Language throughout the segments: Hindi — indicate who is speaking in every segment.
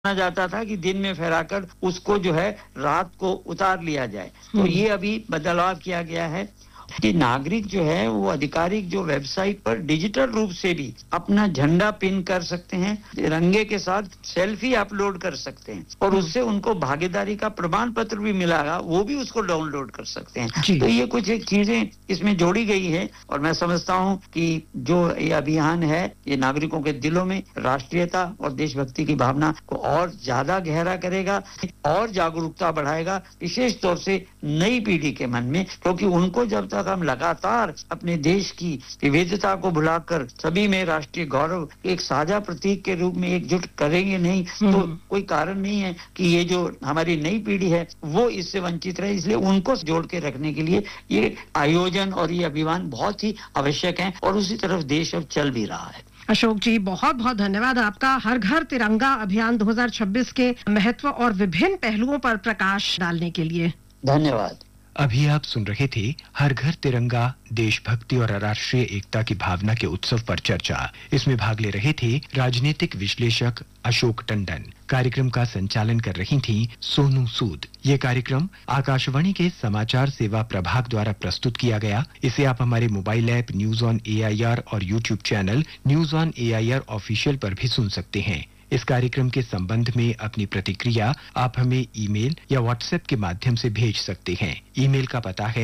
Speaker 1: माना जाता था कि दिन में फहराकर उसको जो है रात को उतार लिया जाए। तो ये अभी बदलाव किया गया है कि नागरिक जो है वो आधिकारिक जो वेबसाइट पर डिजिटल रूप से भी अपना झंडा पिन कर सकते हैं, तिरंगे के साथ सेल्फी अपलोड कर सकते हैं और उससे उनको भागीदारी का प्रमाण पत्र भी मिलेगा, वो भी उसको डाउनलोड कर सकते हैं। तो ये कुछ एक चीजें इसमें जोड़ी गई है और मैं समझता हूं कि जो ये अभियान है ये नागरिकों के दिलों में राष्ट्रीयता और देशभक्ति की भावना को और ज्यादा गहरा करेगा और जागरूकता बढ़ाएगा, विशेष तौर से नई पीढ़ी के मन में, क्योंकि उनको जब तक हम लगातार अपने देश की विविधता को भुलाकर सभी में राष्ट्रीय गौरव एक साझा प्रतीक के रूप में एकजुट करेंगे नहीं, तो कोई कारण नहीं है कि ये जो हमारी नई पीढ़ी है वो इससे वंचित रहे। इसलिए उनको जोड़ के रखने के लिए ये आयोजन और ये अभियान बहुत ही आवश्यक है और उसी तरफ देश अब चल भी रहा है।
Speaker 2: अशोक जी, बहुत बहुत धन्यवाद आपका हर घर तिरंगा अभियान 2026 के महत्व और विभिन्न पहलुओं पर प्रकाश डालने के लिए।
Speaker 1: धन्यवाद।
Speaker 3: अभी आप सुन रहे थे हर घर तिरंगा, देशभक्ति और राष्ट्रीय एकता की भावना के उत्सव पर चर्चा। इसमें भाग ले रहे थे राजनीतिक विश्लेषक अशोक टंडन। कार्यक्रम का संचालन कर रही थी सोनू सूद। ये कार्यक्रम आकाशवाणी के समाचार सेवा प्रभाग द्वारा प्रस्तुत किया गया। इसे आप हमारे mobile app news on AIR और YouTube channel news on AIR official पर भी सुन सकते हैं। इस कार्यक्रम के संबंध में अपनी प्रतिक्रिया आप हमें ईमेल या व्हाट्सएप के माध्यम से भेज सकते हैं। ईमेल का पता है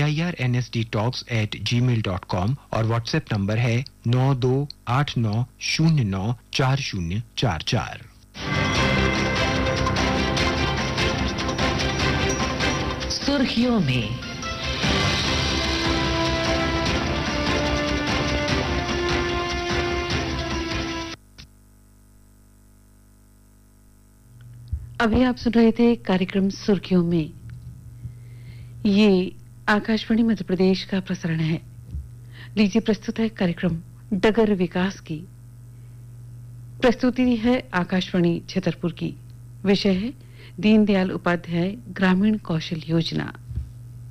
Speaker 3: airnsdtalks@gmail.com और व्हाट्सएप नंबर है 9289094044।
Speaker 4: सुर्खियों में
Speaker 5: अभी आप सुन रहे थे कार्यक्रम सुर्खियों में। ये आकाशवाणी मध्य प्रदेश का प्रसारण है। लीजिए प्रस्तुत है कार्यक्रम डगर विकास की। प्रस्तुति है आकाशवाणी छतरपुर की। विषय है दीनदयाल उपाध्याय ग्रामीण कौशल योजना।